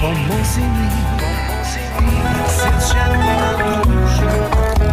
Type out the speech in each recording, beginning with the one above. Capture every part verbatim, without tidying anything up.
Pomozi mi, sjećam na dušu.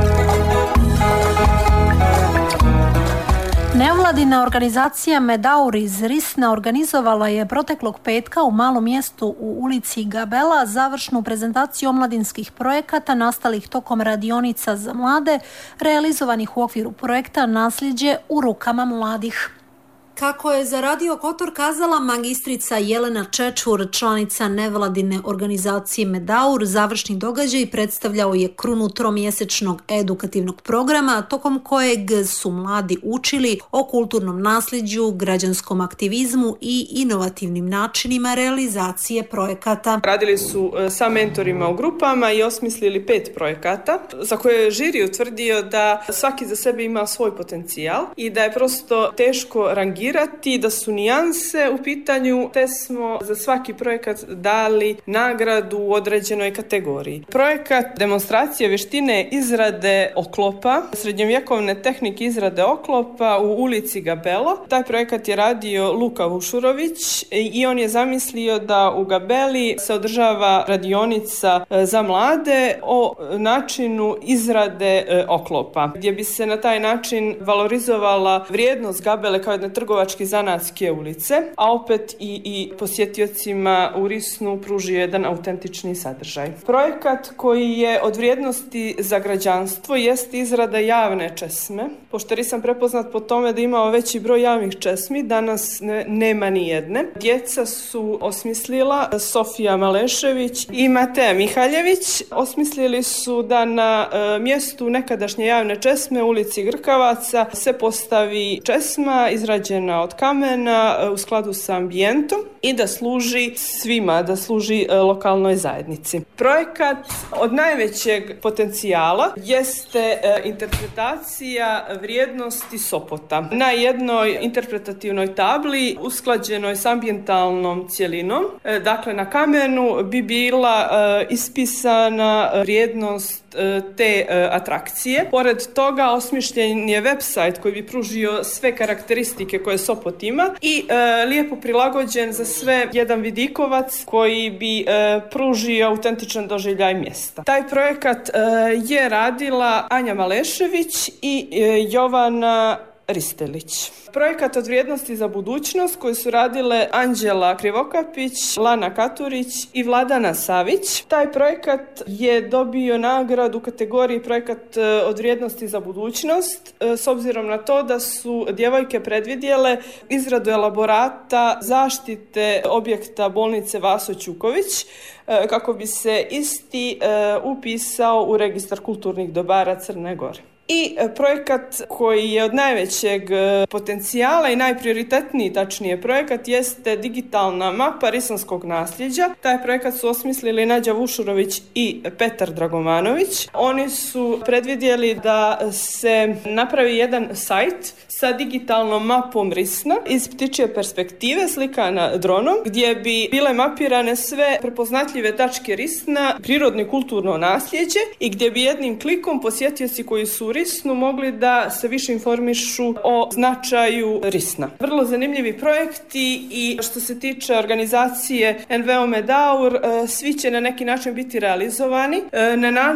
Nevladina organizacija Medaur iz Risna organizovala je proteklog petka u malom mjestu u ulici Gabela završnu prezentaciju omladinskih projekata nastalih tokom radionica za mlade, realizovanih u okviru projekta Nasljeđe u rukama mladih. Kako je za Radio Kotor kazala magistrica Jelena Čečur, članica nevladine organizacije Medaur, završni događaj predstavljao je krunu tromjesečnog edukativnog programa tokom kojeg su mladi učili o kulturnom nasljeđu, građanskom aktivizmu i inovativnim načinima realizacije projekata. Radili su sa mentorima u grupama i osmislili pet projekata za koje je žiri utvrdio da svaki za sebe ima svoj potencijal i da je prosto teško rangirati, da su nijanse u pitanju, te smo za svaki projekat dali nagradu u određenoj kategoriji. Projekat demonstracije vještine izrade oklopa, srednjovjekovne tehnike izrade oklopa u ulici Gabelo. Taj projekat je radio Luka Vušurović i on je zamislio da u Gabeli se održava radionica za mlade o načinu izrade oklopa, gdje bi se na taj način valorizovala vrijednost Gabele kao jedne trgovačke zanatske ulice, a opet i, i posjetiocima u Risnu pružio jedan autentični sadržaj. Projekat koji je od vrijednosti za građanstvo jest izrada javne česme. Pošto Risan prepoznat po tome da imao veći broj javnih česmi, danas ne, nema ni jedne. Djeca su osmislila, Sofija Malešević i Mateja Mihaljević, osmislili su da na e, mjestu nekadašnje javne česme u ulici Grkavaca se postavi česma izrađena od kamena u skladu sa ambijentom i da služi svima, da služi lokalnoj zajednici. Projekat od najvećeg potencijala jeste interpretacija vrijednosti Sopota. Na jednoj interpretativnoj tabli usklađenoj s ambijentalnom cjelinom, dakle na kamenu bi bila ispisana vrijednost te atrakcije. Pored toga osmišljen je website koji bi pružio sve karakteristike koje Sopot ima i e, lijepo prilagođen za sve jedan vidikovac koji bi e, pružio autentičan doživljaj mjesta. Taj projekat e, je radila Anja Malešević i e, Jovana Ristelić. Projekat od vrijednosti za budućnost koji su radile Anđela Krivokapić, Lana Katurić i Vladana Savić. Taj projekat je dobio nagradu u kategoriji projekat od vrijednosti za budućnost s obzirom na to da su djevojke predvidjele izradu elaborata zaštite objekta bolnice Vaso Ćuković kako bi se isti upisao u registar kulturnih dobara Crne Gore. I projekat koji je od najvećeg potencijala i najprioritetniji, tačnije projekat, jeste digitalna mapa risanskog nasljeđa. Taj projekat su osmislili Nađa Vušurović i Petar Dragomanović. Oni su predvidjeli da se napravi jedan sajt sa digitalnom mapom Risna iz ptičje perspektive, slikana dronom, gdje bi bile mapirane sve prepoznatljive tačke Risna, prirodno i kulturno nasljeđe i gdje bi jednim klikom posjetioci koji su u Risnu mogli da se više informišu o značaju Risna. Vrlo zanimljivi projekti i što se tiče organizacije N V O Medaur, svi će na neki način biti realizovani na način